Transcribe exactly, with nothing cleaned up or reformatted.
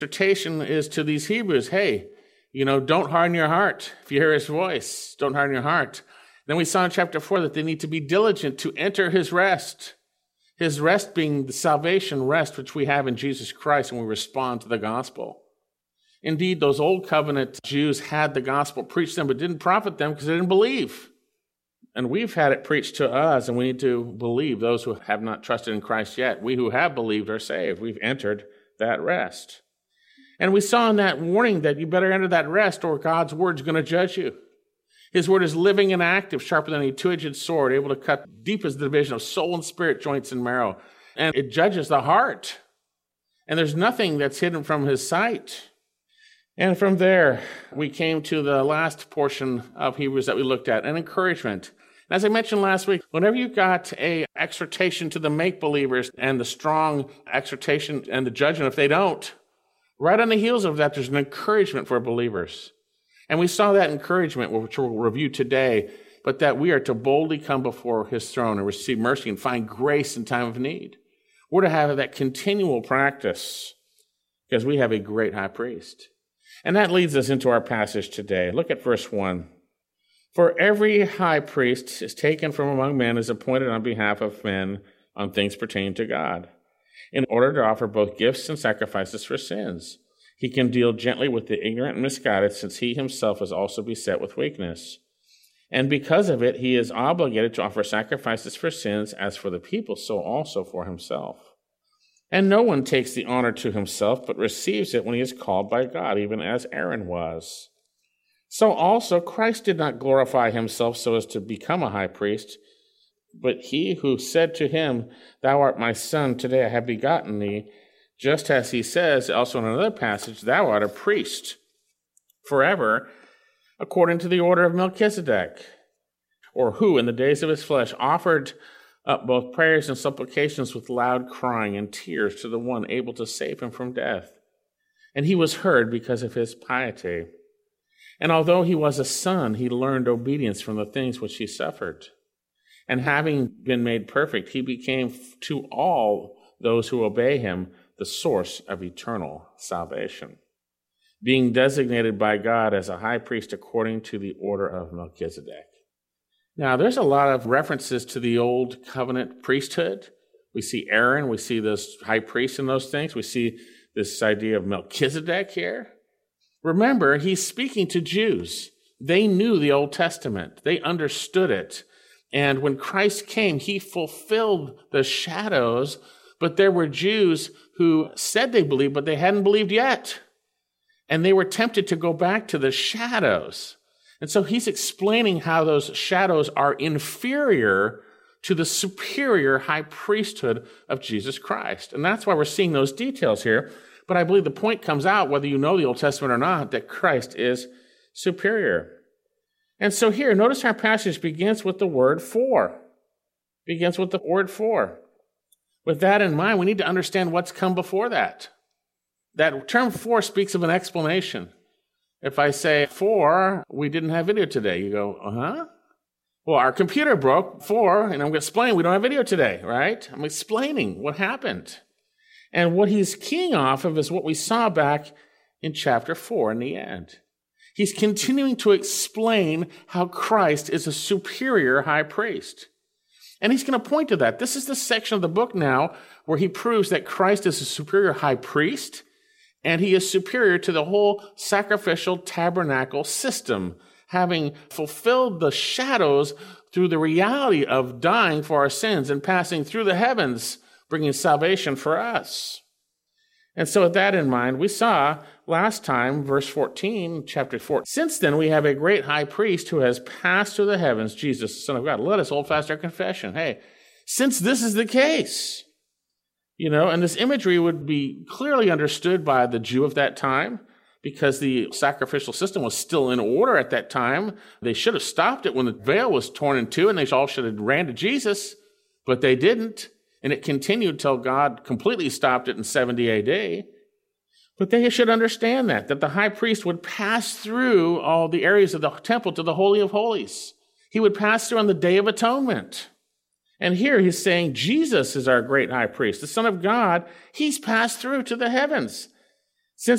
exhortation is to these Hebrews, hey, you know, don't harden your heart. If you hear his voice, don't harden your heart. Then we saw in chapter four that they need to be diligent to enter his rest. His rest being the salvation rest which we have in Jesus Christ when we respond to the gospel. Indeed, those old covenant Jews had the gospel preached to them, but didn't profit them because they didn't believe. And we've had it preached to us, and we need to believe those who have not trusted in Christ yet. We who have believed are saved. We've entered that rest. And we saw in that warning that you better enter that rest or God's word's going to judge you. His word is living and active, sharper than a two-edged sword, able to cut deep as the division of soul and spirit, joints and marrow. And it judges the heart. And there's nothing that's hidden from his sight. And from there, we came to the last portion of Hebrews that we looked at, an encouragement. As I mentioned last week, whenever you've got a exhortation to the make-believers and the strong exhortation and the judgment, if they don't, right on the heels of that, there's an encouragement for believers. And we saw that encouragement, which we'll review today, but that we are to boldly come before his throne and receive mercy and find grace in time of need. We're to have that continual practice because we have a great high priest. And that leads us into our passage today. Look at verse one. For every high priest is taken from among men, is appointed on behalf of men on things pertaining to God, in order to offer both gifts and sacrifices for sins. He can deal gently with the ignorant and misguided, since he himself is also beset with weakness. And because of it, he is obligated to offer sacrifices for sins, as for the people, so also for himself. And no one takes the honor to himself, but receives it when he is called by God, even as Aaron was. So also Christ did not glorify himself so as to become a high priest, but he who said to him, Thou art my son, today I have begotten thee, just as he says also in another passage, Thou art a priest forever, according to the order of Melchizedek, or who in the days of his flesh offered up both prayers and supplications with loud crying and tears to the one able to save him from death. And he was heard because of his piety. And although he was a son, he learned obedience from the things which he suffered. And having been made perfect, he became to all those who obey him the source of eternal salvation, being designated by God as a high priest according to the order of Melchizedek. Now, there's a lot of references to the old covenant priesthood. We see Aaron, we see those high priests and those things. We see this idea of Melchizedek here. Remember, he's speaking to Jews. They knew the Old Testament. They understood it. And when Christ came, he fulfilled the shadows, but there were Jews who said they believed, but they hadn't believed yet. And they were tempted to go back to the shadows. And so he's explaining how those shadows are inferior to the superior high priesthood of Jesus Christ. And that's why we're seeing those details here. But I believe the point comes out, whether you know the Old Testament or not, that Christ is superior. And so here, notice our passage begins with the word for. Begins with the word for. With that in mind, we need to understand what's come before that. That term for speaks of an explanation. If I say, for, we didn't have video today, you go, uh-huh. Well, our computer broke, for, and I'm going to explain, we don't have video today, right? I'm explaining what happened. And what he's keying off of is what we saw back in chapter four in the end. He's continuing to explain how Christ is a superior high priest. And he's going to point to that. This is the section of the book now where he proves that Christ is a superior high priest, and he is superior to the whole sacrificial tabernacle system, having fulfilled the shadows through the reality of dying for our sins and passing through the heavens, bringing salvation for us. And so with that in mind, we saw last time, verse fourteen, chapter four, since then we have a great high priest who has passed through the heavens, Jesus, the Son of God. Let us hold fast our confession. Hey, since this is the case, you know, and this imagery would be clearly understood by the Jew of that time because the sacrificial system was still in order at that time. They should have stopped it when the veil was torn in two, and they all should have ran to Jesus, but they didn't. And it continued till God completely stopped it in seventy A D. But they should understand that, that the high priest would pass through all the areas of the temple to the Holy of Holies. He would pass through on the Day of Atonement. And here he's saying Jesus is our great high priest, the Son of God. He's passed through to the heavens.